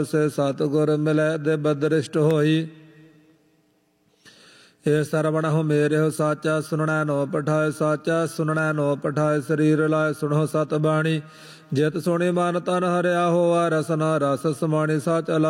ਸੇ ਸਤਿਗੁਰ ਮਿਲੈ ਦੇ ਬਦਰਿਸ਼ਟ ਹੋਈ। ਇਹ ਸਰਵਣ ਹੋ ਮੇਰੇ ਹੋ ਸਾਚਾ ਸੁਣਨੈ ਨੋ ਪਠਾਏ ਸਾਚਾ ਸੁਣਨੈ ਨੋ ਪਠਾਏ ਸਰੀਰ ਲਾਇ ਸੁਣੋ ਸਤ ਬਾਣੀ। ਜਿਤ ਸੁਣੀ ਮਨ ਤਨ ਹਰਿਆ ਹੋਆ ਰਸਨਾ ਰਸ ਸਮਾਣੀ ਸਚ